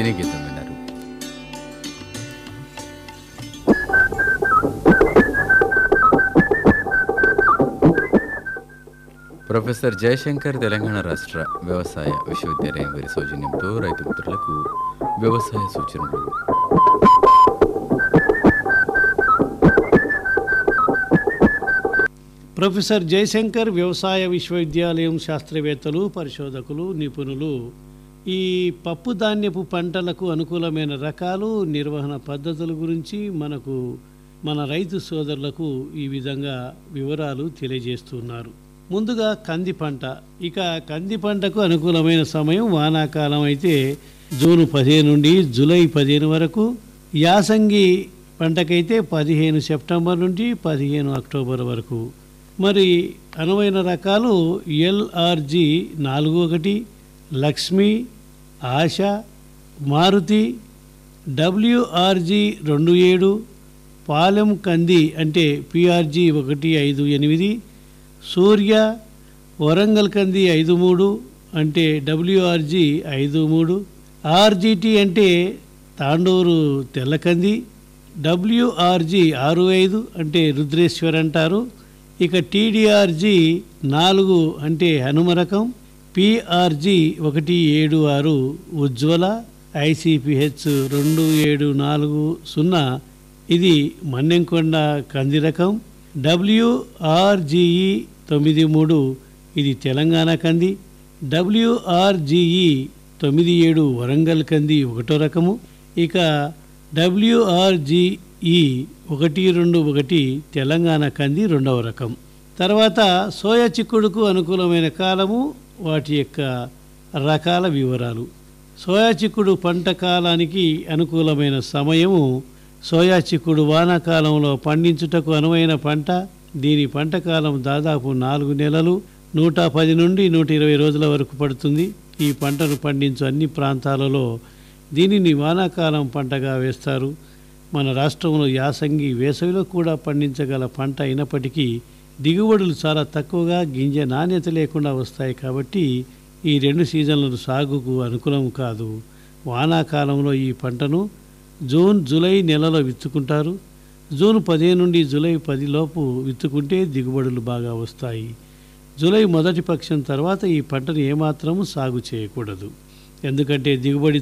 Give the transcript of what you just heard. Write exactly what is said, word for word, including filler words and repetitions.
సినీ గీతం విన్నారు. ప్రొఫెసర్ జయశంకర్ తెలంగాణ రాష్ట్ర వ్యవసాయ విశ్వవిద్యాలయం వారి సౌజన్యంతో రైతు మిత్రులకు వ్యవసాయ సూచనలు. ప్రొఫెసర్ జయశంకర్ వ్యవసాయ విశ్వవిద్యాలయం శాస్త్రవేత్తలు, పరిశోధకులు, నిపుణులు ఈ పప్పు ధాన్యపు పంటలకు అనుకూలమైన రకాలు, నిర్వహణ పద్ధతుల గురించి మనకు మన రైతు సోదరులకు ఈ విధంగా వివరాలు తెలియజేస్తున్నారు. ముందుగా కంది పంట. ఇక కంది పంటకు అనుకూలమైన సమయం వానాకాలం అయితే జూన్ పదిహేను నుండి జూలై పదిహేను వరకు, యాసంగి పంటకైతే పదిహేను సెప్టెంబర్ నుండి పదిహేను అక్టోబర్ వరకు. మరి అనువైన రకాలు ఎల్ఆర్జి నాలుగు ఒకటి, లక్ష్మి, ఆశ, మారుతి, డబ్ల్యూఆర్జి రెండు ఏడు, పాలెం కంది అంటే పిఆర్జి ఒకటి ఐదు ఎనిమిది, సూర్య, వరంగల్ కంది ఐదు మూడు అంటే డబ్ల్యూఆర్జి ఐదు మూడు, ఆర్జిటి అంటే తాండూరు తెల్లకంది, డబ్ల్యూఆర్జి ఆరు ఐదు అంటే రుద్రేశ్వర్ అంటారు. ఇక టీడీఆర్జి నాలుగు అంటే హనుమ రకం, పిఆర్జి ఒకటి ఏడు ఆరు ఉజ్వల, ఐసిపిహెచ్ రెండు ఏడు నాలుగు సున్నా ఇది మన్నెంకొండ కంది రకం, డబ్ల్యూఆర్జిఈ తొమ్మిది మూడు ఇది తెలంగాణ కంది, డబ్ల్యూఆర్జిఈ తొమ్మిది ఏడు వరంగల్ కంది ఒకటో రకము, ఇక డబ్ల్యూఆర్జిఈ ఒకటి రెండు ఒకటి తెలంగాణ కంది రెండవ రకం. తర్వాత సోయా చిక్కుడుకు అనుకూలమైన కాలము, వాటి యొక్క రకాల వివరాలు. సోయా చిక్కుడు పంట కాలానికి అనుకూలమైన సమయము, సోయా చిక్కుడు వానాకాలంలో పండించుటకు అనువైన పంట. దీని పంట కాలం దాదాపు నాలుగు నెలలు, నూట పది నుండి నూట ఇరవై రోజుల వరకు పడుతుంది. ఈ పంటను పండించు అన్ని ప్రాంతాలలో దీనిని వానాకాలం పంటగా వేస్తారు. మన రాష్ట్రంలో యాసంగి, వేసవిలో కూడా పండించగల పంట అయినప్పటికీ దిగుబడులు చాలా తక్కువగా, గింజ నాణ్యత లేకుండా వస్తాయి. కాబట్టి ఈ రెండు సీజన్ల సాగుకు అనుకూలం కాదు. వానాకాలంలో ఈ పంటను జూన్ జూలై నెలలో విత్తుకుంటారు. జూన్ పదిహేను నుండి జూలై పది లోపు విత్తుకుంటే దిగుబడులు బాగా వస్తాయి. జూలై మొదటి పక్షం తర్వాత ఈ పంటను ఏమాత్రము సాగు చేయకూడదు. ఎందుకంటే దిగుబడి